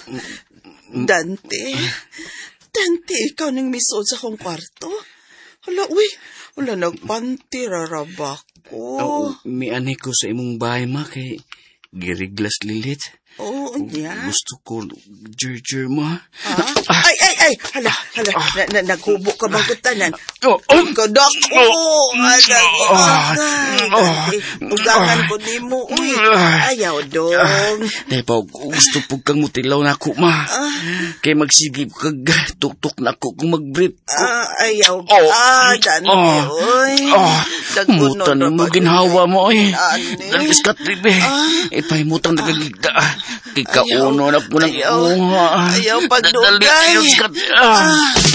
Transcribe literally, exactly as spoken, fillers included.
Dante, Dante, ikaw nang misod sa akong kwarto? Hala, uy, wala nagpanti, raraba ko. Oh, may ani ko sa imong bahay, ma, kay giriglas lilit. Oo, oh, niya. Gusto ko, jer-jer mo, ha? Ah? Ay, ay, ay, hala, hala, na, na, naghubo ka bang kutanan? Oh, oh. Kadak ko, hala, Dante, ugangan ko ni mo, uy, ayaw dong. Dahil pa, gusto po kang mutilaw na ako, ma. Kay magsigib kag tuk-tuk na ako kung mag-breath ko. Ah, ayaw ka, Dante, uy. Mutan mo, ginhawa mo, eh. Dalis ka, tribe. Ipahimutang nagagigda. Kikauno na po ng uha. Ayaw pagdugay. Dali, ayos ka. Ah.